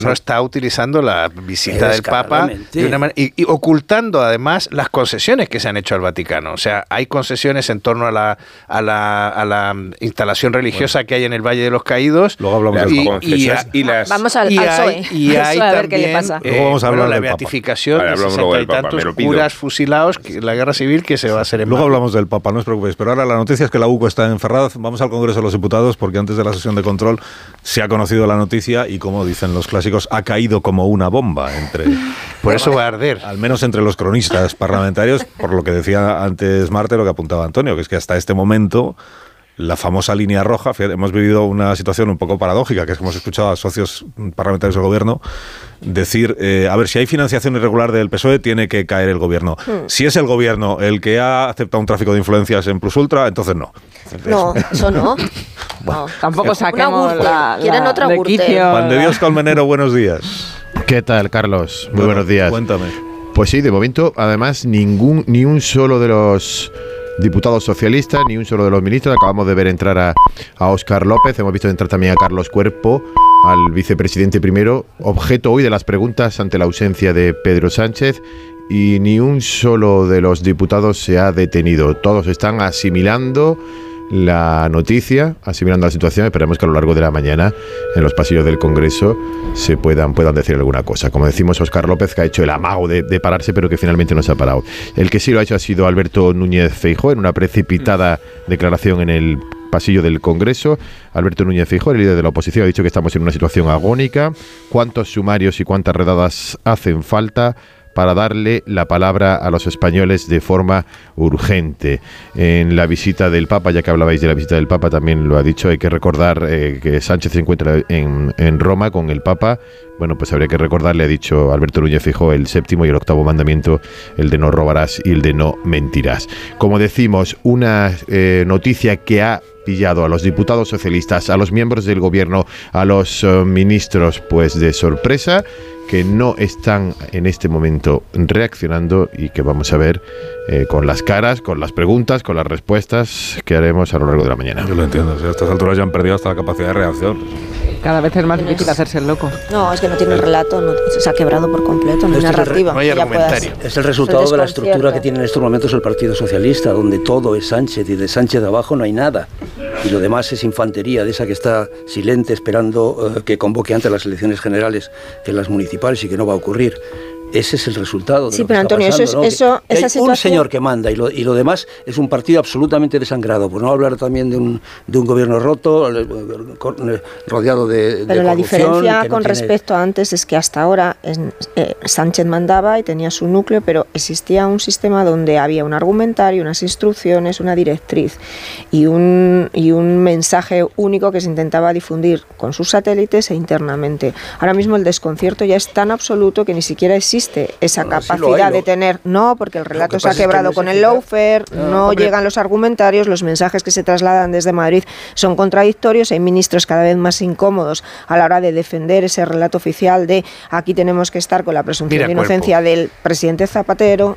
No está utilizando la visita del Papa de una manera, y ocultando además las concesiones que se han hecho al Vaticano. O sea, hay concesiones en torno a la instalación religiosa que hay en el Valle de los Caídos. Luego hablamos de las vamos al PSOE. Y hay a ver también, qué le pasa. Luego vamos a hablar la del beatificación Papa. de 60 y tantos curas fusilados en la guerra civil que se va a hacer en Luego Madrid. hablamos del Papa, no os preocupéis. Pero ahora la noticia es que la UCO está en Ferraz. Vamos al Congreso de los Diputados porque antes de la sesión de control se ha conocido la noticia y, como dicen los clásicos, ha caído como una bomba entre... Por eso va a arder. Al menos entre los cronistas parlamentarios, por lo que decía antes Marte, lo que apuntaba Antonio, que es que hasta este momento la famosa línea roja, fíjate, hemos vivido una situación un poco paradójica, que es que hemos escuchado a socios parlamentarios del gobierno decir, a ver, si hay financiación irregular del PSOE, tiene que caer el gobierno. Si es el gobierno el que ha aceptado un tráfico de influencias en Plus Ultra, entonces no. No, eso no. Bueno, tampoco saquemos ¿Quieren otra de Gürtel? quicio. Juan de Dios Colmenero, buenos días. ¿Qué tal, Carlos? Muy buenos días. Cuéntame. Pues sí, de momento, además, ni un solo de los diputados socialistas, ni un solo de los ministros. Acabamos de ver entrar a Óscar López, hemos visto entrar también a Carlos Cuerpo, al vicepresidente primero, objeto hoy de las preguntas ante la ausencia de Pedro Sánchez, y ni un solo de los diputados se ha detenido. Todos están asimilando la noticia, asimilando la situación. Esperemos que a lo largo de la mañana en los pasillos del Congreso se puedan decir alguna cosa. Como decimos, Óscar López, que ha hecho el amago de pararse, pero que finalmente no se ha parado. El que sí lo ha hecho ha sido Alberto Núñez Feijóo, en una precipitada declaración en el pasillo del Congreso. Alberto Núñez Feijóo, el líder de la oposición, ha dicho que estamos en una situación agónica. ¿Cuántos sumarios y cuántas redadas hacen falta para darle la palabra a los españoles de forma urgente? En la visita del Papa, ya que hablabais de la visita del Papa, también lo ha dicho, hay que recordar que Sánchez se encuentra en Roma con el Papa. Bueno, pues habría que recordarle, ha dicho Alberto Núñez Feijóo, el séptimo y el octavo mandamiento, el de no robarás y el de no mentirás. Como decimos, una noticia que ha pillado a los diputados socialistas, a los miembros del gobierno, a los ministros, pues de sorpresa, que no están en este momento reaccionando y que vamos a ver con las caras, con las preguntas, con las respuestas que haremos a lo largo de la mañana. Yo lo entiendo, a estas alturas ya han perdido hasta la capacidad de reacción. Cada vez es más difícil hacerse el loco. No, es que no tiene relato, se ha quebrado por completo, no hay narrativa. No hay argumentario. Es el resultado de la estructura que tiene en estos momentos el Partido Socialista, donde todo es Sánchez y de Sánchez de abajo no hay nada. Y lo demás es infantería, de esa que está silente esperando que convoque antes las elecciones generales que las municipales y que no va a ocurrir. Ese es el resultado de sí, lo que pero está Antonio, pasando, esa hay situación... un señor que manda y lo demás es un partido absolutamente desangrado. Por no hablar también de un gobierno roto, rodeado de Pero la corrupción, diferencia que no con tiene... respecto a antes es que hasta ahora Sánchez mandaba y tenía su núcleo, pero existía un sistema donde había un argumentario, unas instrucciones, una directriz y un mensaje único que se intentaba difundir con sus satélites e internamente. Ahora mismo el desconcierto ya es tan absoluto que ni siquiera existe esa capacidad de tener, no, porque el relato se ha quebrado con el lawfare, no llegan los argumentarios, los mensajes que se trasladan desde Madrid son contradictorios, hay ministros cada vez más incómodos a la hora de defender ese relato oficial de aquí tenemos que estar con la presunción de inocencia del presidente Zapatero.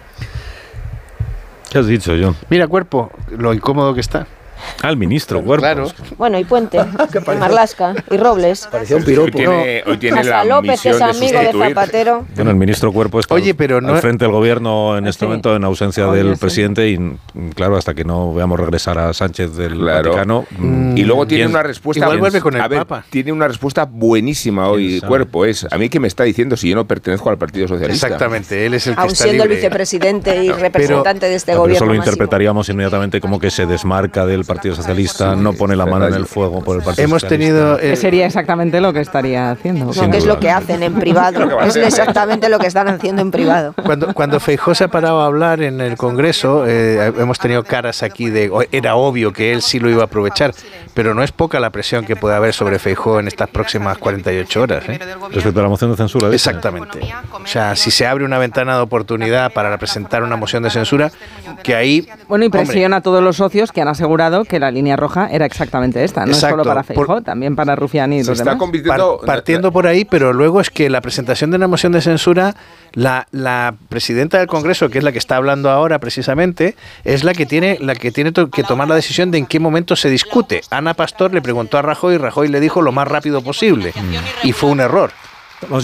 ¿Qué has dicho, John? Mira, Cuerpo, lo incómodo que está. Al ministro, Cuerpo. Claro. Bueno, y Puente, y Marlaska, y Robles. Parecía un piropo. Hoy tiene Hasta la López, que misión es de amigo de sustituir. Zapatero. Bueno, el ministro Cuerpo está al frente del gobierno en este momento en ausencia del presidente y, claro, hasta que no veamos regresar a Sánchez del Vaticano. Y luego tiene una respuesta... Igual vuelve con el Papa. Tiene una respuesta buenísima hoy, Cuerpo. A mí que me está diciendo si yo no pertenezco al Partido Socialista. Exactamente, él es el que Aun está siendo el libre. vicepresidente y representante de este Pero gobierno eso lo máximo. interpretaríamos inmediatamente como que se desmarca del Partido Socialista, no pone la mano en el fuego por el Partido Socialista. Que sería exactamente lo que estaría haciendo. No, que es lo que hacen en privado. Es exactamente lo que están haciendo en privado. Cuando Feijóo se ha parado a hablar en el Congreso, hemos tenido caras aquí de... Era obvio que él sí lo iba a aprovechar, pero no es poca la presión que puede haber sobre Feijóo en estas próximas 48 horas. Respecto a la moción de censura. Exactamente. O sea, si se abre una ventana de oportunidad para presentar una moción de censura, que ahí... Bueno, y presiona a todos los socios que han asegurado que la línea roja era exactamente esta. No es solo para Feijóo, también para Rufián y los demás. Partiendo por ahí, pero luego es que la presentación de una moción de censura, la presidenta del Congreso, que es la que está hablando ahora precisamente, es la que tiene que tomar la decisión de en qué momento se discute. Ana Pastor le preguntó a Rajoy y Rajoy le dijo lo más rápido posible. Y fue un error.